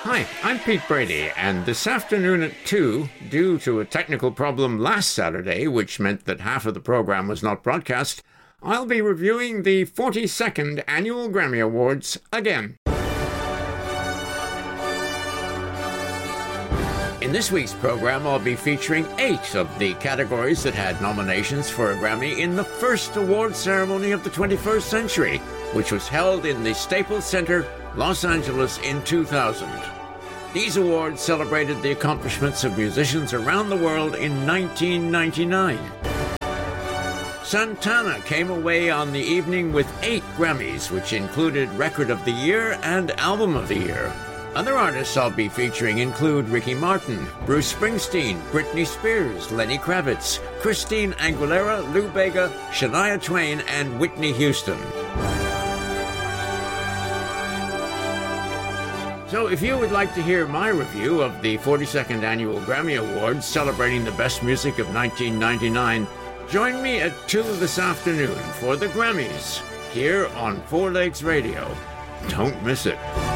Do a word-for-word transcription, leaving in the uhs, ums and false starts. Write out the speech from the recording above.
Hi, I'm Pete Brady, and this afternoon at two, due to a technical problem last Saturday, which meant that half of the program was not broadcast, I'll be reviewing the forty-second Annual Grammy Awards again. In this week's program, I'll be featuring eight of the categories that had nominations for a Grammy in the first award ceremony of the twenty-first century, which was held in the Staples Center, Los Angeles in two thousand. These awards celebrated the accomplishments of musicians around the world in nineteen ninety-nine. Santana came away on the evening with eight Grammys, which included Record of the Year and Album of the Year. Other artists I'll be featuring include Ricky Martin, Bruce Springsteen, Britney Spears, Lenny Kravitz, Christine Aguilera, Lou Bega, Shania Twain, and Whitney Houston. So if you would like to hear my review of the forty-second Annual Grammy Awards celebrating the best music of nineteen ninety-nine, join me at two this afternoon for the Grammys, here on Four Legs Radio. Don't miss it.